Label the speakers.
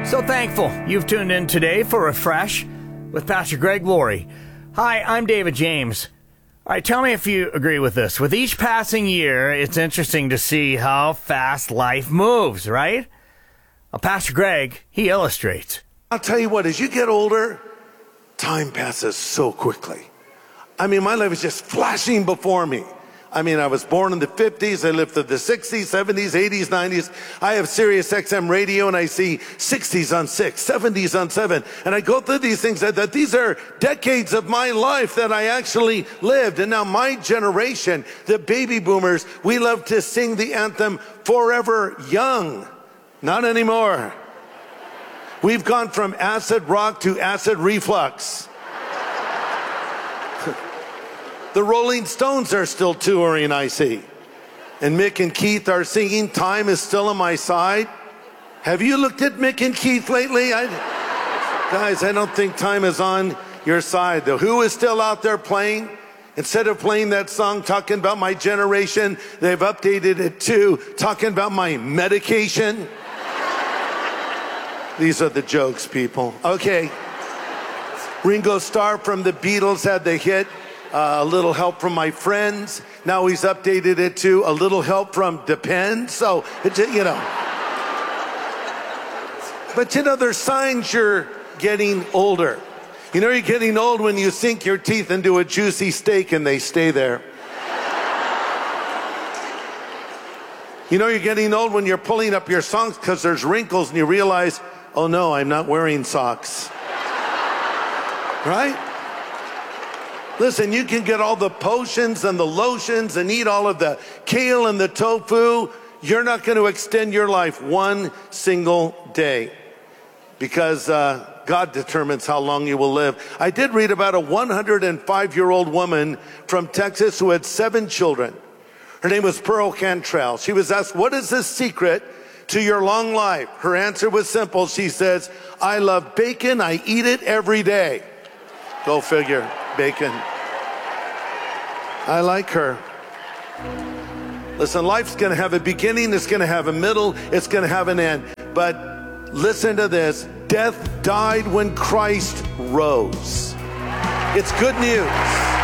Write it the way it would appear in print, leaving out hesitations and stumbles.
Speaker 1: So thankful you've tuned in today for Refresh with Pastor Greg Laurie. Hi, I'm David James. All right, tell me if you agree with this. With each passing year, it's interesting to see how fast life moves, right? Well, Pastor Greg, he illustrates.
Speaker 2: I'll tell you what, as you get older, time passes so quickly. I mean, my life is just flashing before me. I mean, I was born in the 50s. I lived through the 60s, 70s, 80s, 90s. I have Sirius XM radio, and I see 60s on 6, 70s on 7. And I go through these things that these are decades of my life that I actually lived. And now my generation, the baby boomers, we love to sing the anthem, Forever Young. Not anymore. We've gone from acid rock to acid reflux. The Rolling Stones are still touring, I see. And Mick and Keith are singing, Time Is Still on My Side. Have you looked at Mick and Keith lately? Guys, I don't think time is on your side. The Who is still out there playing. Instead of playing that song talking about my generation, they've updated it to talking about my medication. These are the jokes, people. Okay. Ringo Starr from the Beatles had the hit, A Little Help from My Friends. Now he's updated it to A Little Help from Depends. So, you know. But you know, there's signs you're getting older. You know you're getting old when you sink your teeth into a juicy steak and they stay there. You know you're getting old when you're pulling up your socks because there's wrinkles and you realize, oh no, I'm not wearing socks. Right? Listen, you can get all the potions and the lotions and eat all of the kale and the tofu. You're not going to extend your life one single day because God determines how long you will live. I did read about a 105-year-old woman from Texas who had 7 children. Her name was Pearl Cantrell. She was asked, what is the secret to your long life? Her answer was simple. She says, I love bacon. I eat it every day. Go figure, bacon. I like her. Listen, life's going to have a beginning, it's going to have a middle, it's going to have an end. But listen to this. Death died when Christ rose. It's good news.